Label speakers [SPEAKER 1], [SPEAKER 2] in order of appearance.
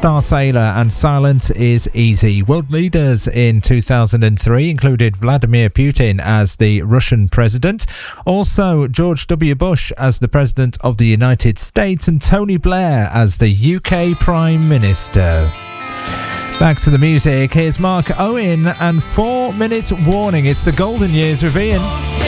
[SPEAKER 1] Star Sailor and Silence is Easy. World leaders in 2003 included Vladimir Putin as the Russian president, also George W. Bush as the President of the United States, and Tony Blair as the UK Prime Minister. Back to the music, here's Mark Owen and 4 Minutes Warning. It's the Golden Years with Ian.